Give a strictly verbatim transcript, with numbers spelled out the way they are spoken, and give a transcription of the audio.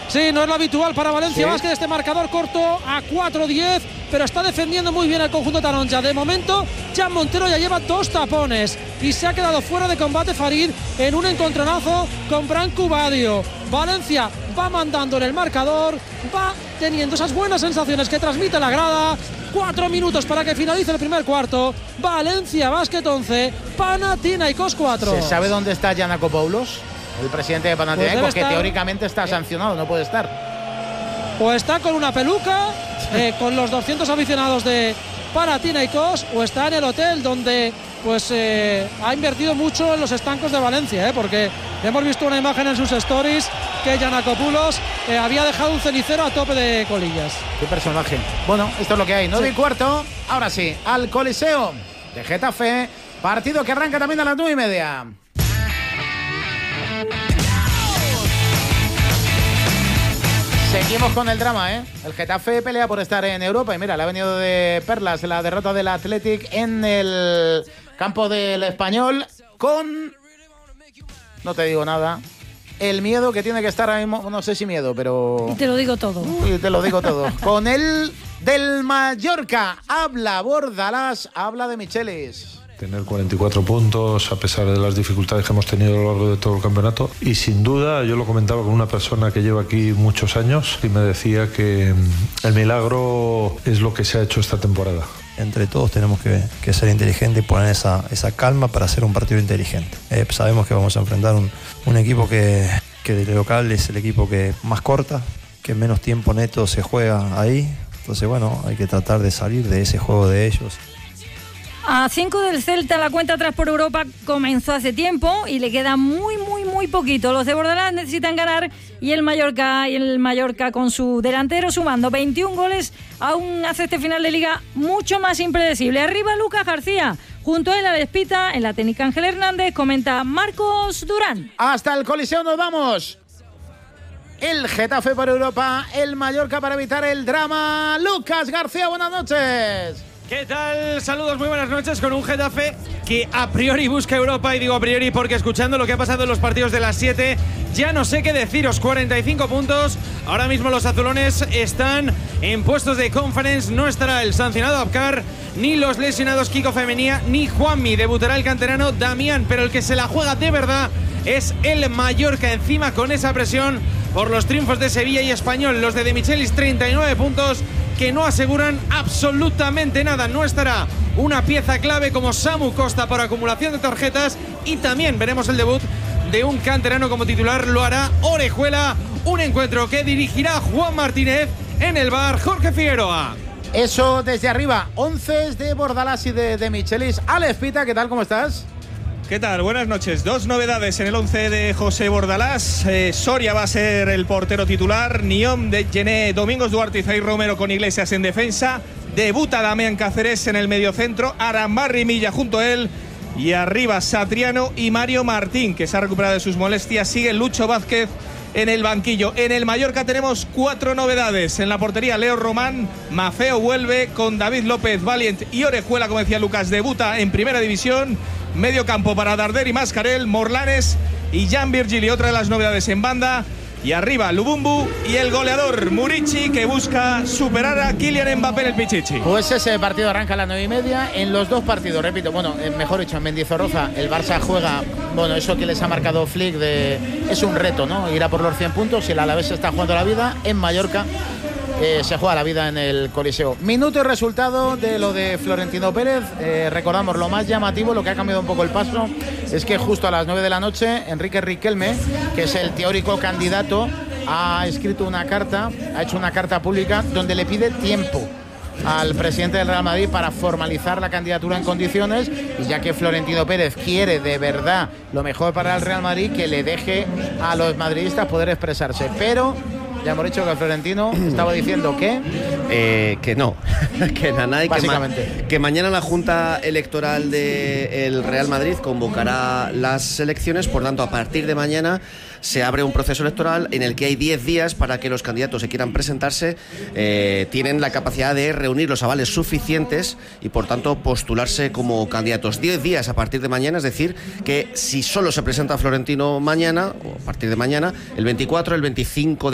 Sí, no es lo habitual para Valencia ¿Sí? Basket este marcador corto a cuatro diez, pero está defendiendo muy bien el conjunto taronja. De momento, Jan Montero ya lleva dos tapones y se ha quedado fuera de combate Farid en un encontronazo con Branco Badio. Valencia va mandando en el marcador, va teniendo esas buenas sensaciones que transmite la grada. Cuatro minutos para que finalice el primer cuarto. Valencia Basket once, Panathinaikos cuatro. ¿Se sabe dónde está Giannakopoulos, el presidente de Panathinaikos? Pues que estar, teóricamente está sancionado, no puede estar. O está con una peluca, eh, con los doscientos aficionados de Panathinaikos, o está en el hotel donde pues eh, ha invertido mucho en los estancos de Valencia, eh, porque hemos visto una imagen en sus stories que Giannakopoulos eh, había dejado un cenicero a tope de colillas. Qué personaje. Bueno, esto es lo que hay. nueve sí. y cuarto. Ahora sí, al Coliseo de Getafe. Partido que arranca también a las nueve y media. Seguimos con el drama, ¿eh? El Getafe pelea por estar en Europa y mira, le ha venido de perlas la derrota del Athletic en el campo del Español con... No te digo nada. El miedo que tiene que estar ahora mismo, no sé si miedo, pero... Y te lo digo todo. Uy, te lo digo todo. Con el del Mallorca. Habla Bordalás, habla de Michelis. Tener cuarenta y cuatro puntos a pesar de las dificultades que hemos tenido a lo largo de todo el campeonato. Y sin duda, yo lo comentaba con una persona que lleva aquí muchos años y me decía que el milagro es lo que se ha hecho esta temporada. Entre todos tenemos que, que ser inteligentes y poner esa, esa calma para hacer un partido inteligente. Eh, sabemos que vamos a enfrentar un, un equipo que, que de local es el equipo que más corta, que menos tiempo neto se juega ahí. Entonces, bueno, hay que tratar de salir de ese juego de ellos. A cinco del Celta, la cuenta atrás por Europa comenzó hace tiempo y le queda muy, muy, muy poquito. Los de Bordalás necesitan ganar y el Mallorca, y el Mallorca con su delantero sumando veintiún goles, aún hace este final de liga mucho más impredecible. Arriba Lucas García, junto a él a la espita, en la técnica Ángel Hernández, comenta Marcos Durán. Hasta el Coliseo nos vamos. El Getafe por Europa, el Mallorca para evitar el drama. Lucas García, buenas noches. ¿Qué tal? Saludos, muy buenas noches con un Getafe que a priori busca Europa, y digo a priori porque escuchando lo que ha pasado en los partidos de las siete ya no sé qué deciros. Cuarenta y cinco puntos, ahora mismo los azulones están en puestos de conference, no estará el sancionado Abkar, ni los lesionados Kiko Femenía, ni Juanmi, debutará el canterano Damián, pero el que se la juega de verdad es el Mallorca, encima con esa presión por los triunfos de Sevilla y Español. Los de De Michelis, treinta y nueve puntos que no aseguran absolutamente nada. No estará una pieza clave como Samu Costa por acumulación de tarjetas, y también veremos el debut de un canterano como titular, lo hará Orejuela, un encuentro que dirigirá Juan Martínez en el bar Jorge Figueroa. Eso desde arriba, once de Bordalás y de, de Michelis. Alex Pita, ¿qué tal? ¿Cómo estás? ¿Qué tal? Buenas noches. Dos novedades en el once de José Bordalás. Eh, Soria va a ser el portero titular. Niom de Gené, Domingos Duarte y Zair Romero con Iglesias en defensa. Debuta Damián Cáceres en el mediocentro. Arambarri Milla junto a él. Y arriba Satriano y Mario Martín, que se ha recuperado de sus molestias. Sigue Lucho Vázquez en el banquillo. En el Mallorca tenemos cuatro novedades. En la portería Leo Román. Mafeo vuelve con David López, Valiant y Orejuela, como decía Lucas. Debuta en primera división. Medio campo para Darder y Mascarel, Morlanes y Jan Virgili, otra de las novedades en banda. Y arriba Lubumbu y el goleador Murici, que busca superar a Kylian Mbappé en el Pichichi. Pues ese partido arranca a las nueve y media. En los dos partidos, repito, bueno, mejor dicho, en Mendizorroza el Barça juega, bueno, eso que les ha marcado Flick, de, es un reto, ¿no? Ir a por los cien puntos, y el Alavés está jugando la vida. En Mallorca Eh, se juega la vida en el Coliseo. Minuto y resultado de lo de Florentino Pérez. Eh, recordamos, lo más llamativo, lo que ha cambiado un poco el paso, es que justo a las nueve de la noche, Enrique Riquelme, que es el teórico candidato, ha escrito una carta, ha hecho una carta pública donde le pide tiempo al presidente del Real Madrid para formalizar la candidatura en condiciones, y ya que Florentino Pérez quiere de verdad lo mejor para el Real Madrid, que le deje a los madridistas poder expresarse. Pero ya hemos dicho que Florentino estaba diciendo que... Eh, que no, que nada, y básicamente. Que, ma que mañana la Junta Electoral del Real Madrid convocará las elecciones, por tanto, a partir de mañana se abre un proceso electoral en el que hay diez días para que los candidatos que quieran presentarse eh, tienen la capacidad de reunir los avales suficientes y, por tanto, postularse como candidatos. diez días a partir de mañana, es decir, que si solo se presenta Florentino mañana, o a partir de mañana, el veinticuatro, el veinticinco de